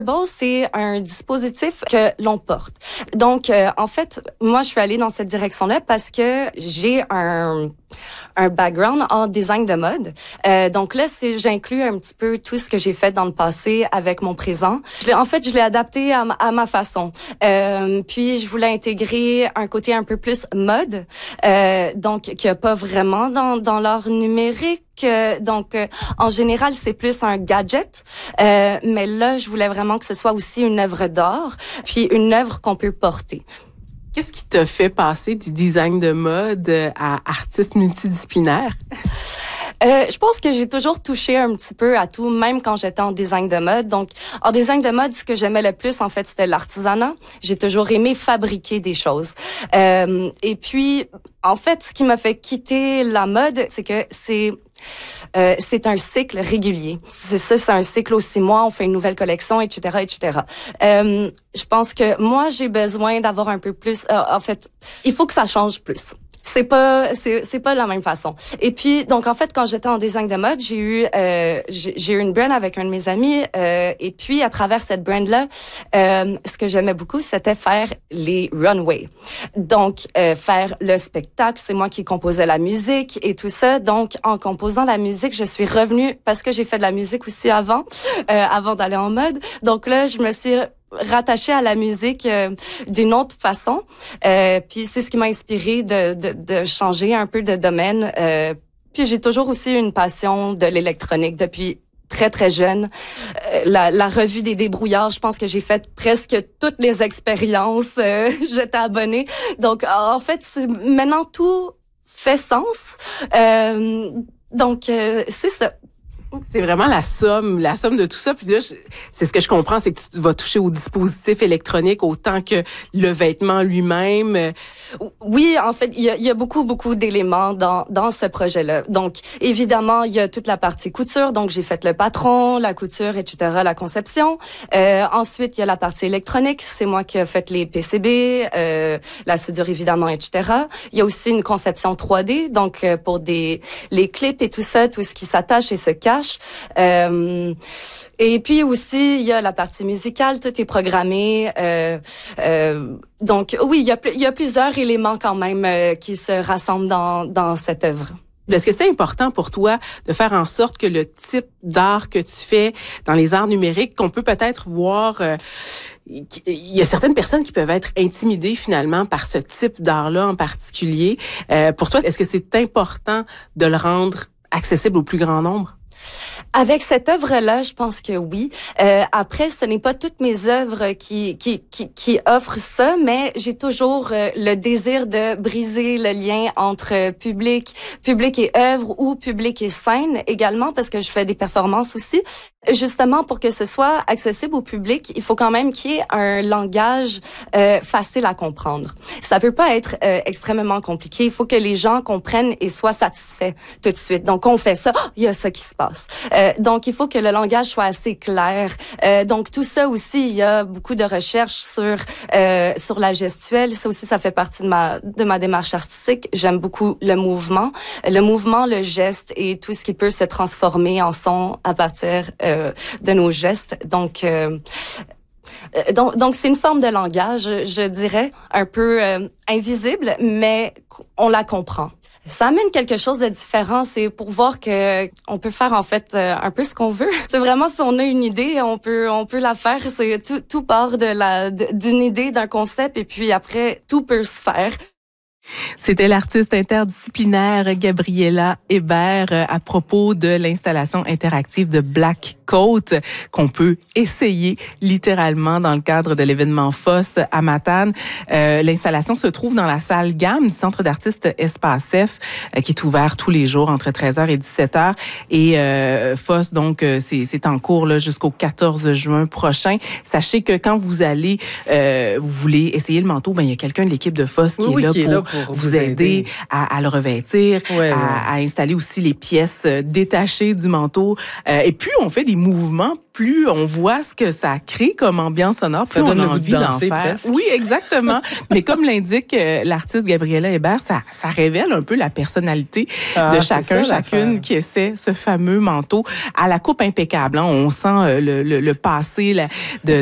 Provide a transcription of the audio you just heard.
Wearable, c'est un dispositif que l'on porte. Donc, en fait, moi, je suis allée dans cette direction-là parce que j'ai un background en design de mode. Donc là, j'inclus un petit peu tout ce que j'ai fait dans le passé avec mon présent. Je l'ai adapté à ma façon. Puis, je voulais intégrer un côté un peu plus mode, donc qu'il n'y a pas vraiment dans l'art numérique. Donc, en général, c'est plus un gadget. Mais là, je voulais vraiment que ce soit aussi une œuvre d'art, puis une œuvre qu'on peut porter. Qu'est-ce qui t'a fait passer du design de mode à artiste multidisciplinaire? Je pense que j'ai toujours touché un petit peu à tout, même quand j'étais en design de mode. Donc, en design de mode, ce que j'aimais le plus, en fait, c'était l'artisanat. J'ai toujours aimé fabriquer des choses. Et puis, en fait, ce qui m'a fait quitter la mode, c'est que c'est un cycle régulier. C'est un cycle aux 6 mois, on fait une nouvelle collection, etc., etc. Je pense que moi, j'ai besoin d'avoir un peu plus... en fait, il faut que ça change plus. C'est pas la même façon. Et puis, donc, en fait, quand j'étais en design de mode, j'ai eu une brand avec un de mes amis, et puis, à travers cette brand-là, ce que j'aimais beaucoup, c'était faire les runways. Donc, faire le spectacle, c'est moi qui composais la musique et tout ça. Donc, en composant la musique, je suis revenue, parce que j'ai fait de la musique aussi avant d'aller en mode. Donc là, je me suis rattachée à la musique d'une autre façon. Puis c'est ce qui m'a inspirée de changer un peu de domaine. Puis j'ai toujours aussi une passion de l'électronique depuis très, très jeune. La revue des débrouillards, je pense que j'ai fait presque toutes les expériences. J'étais abonnée. Donc, en fait, maintenant, tout fait sens. Donc, c'est ça. C'est vraiment la somme de tout ça. Puis là, c'est ce que je comprends, c'est que tu vas toucher au dispositif électronique autant que le vêtement lui-même. Oui, en fait, il y a beaucoup d'éléments dans ce projet-là. Donc, évidemment, il y a toute la partie couture. Donc, j'ai fait le patron, la couture, etc., la conception. Ensuite, il y a la partie électronique. C'est moi qui ai fait les PCB, la soudure, évidemment, etc. Il y a aussi une conception 3D. Donc, pour les clips et tout ça, tout ce qui s'attache et se cache. Et puis aussi, il y a la partie musicale, tout est programmé. Donc oui, il y a plusieurs éléments quand même qui se rassemblent dans cette œuvre. Est-ce que c'est important pour toi de faire en sorte que le type d'art que tu fais dans les arts numériques, qu'on peut peut-être voir... il y a certaines personnes qui peuvent être intimidées finalement par ce type d'art-là en particulier. Pour toi, est-ce que c'est important de le rendre accessible au plus grand nombre? Avec cette œuvre-là, je pense que oui. Après, ce n'est pas toutes mes œuvres qui offrent ça, mais j'ai toujours le désir de briser le lien entre public et œuvre ou public et scène également, parce que je fais des performances aussi. Justement, pour que ce soit accessible au public, il faut quand même qu'il y ait un langage facile à comprendre. Ça peut pas être extrêmement compliqué. Il faut que les gens comprennent et soient satisfaits tout de suite. Donc, on fait ça, il y a ça qui se passe. Donc, il faut que le langage soit assez clair. Donc, tout ça aussi, il y a beaucoup de recherches sur la gestuelle. Ça aussi, ça fait partie de ma démarche artistique. J'aime beaucoup le mouvement, le geste et tout ce qui peut se transformer en son à partir de nos gestes. Donc c'est une forme de langage, je dirais, un peu invisible, mais on la comprend. Ça amène quelque chose de différent, c'est pour voir que on peut faire en fait un peu ce qu'on veut. C'est vraiment, si on a une idée, on peut la faire. C'est tout part d'une idée, d'un concept, et puis après tout peut se faire. C'était l'artiste interdisciplinaire Gabriela Hébert à propos de l'installation interactive de Black Coat qu'on peut essayer littéralement dans le cadre de l'événement FOSS à Matane. L'installation se trouve dans la salle Gamme du Centre d'artistes Espace F qui est ouvert tous les jours entre 13h et 17h. Et FOSS, donc, c'est en cours là, jusqu'au 14 juin prochain. Sachez que quand vous allez, vous voulez essayer le manteau, ben il y a quelqu'un de l'équipe de FOSS qui est là pour vous aider à le revêtir, à installer aussi les pièces détachées du manteau. Et plus on fait des mouvements, plus on voit ce que ça crée comme ambiance sonore, plus on a envie d'en faire. Presque. Oui, exactement. Mais comme l'indique l'artiste Gabriela Hébert, ça révèle un peu la personnalité de chacune qui essaie ce fameux manteau à la coupe impeccable. Hein. On sent le passé de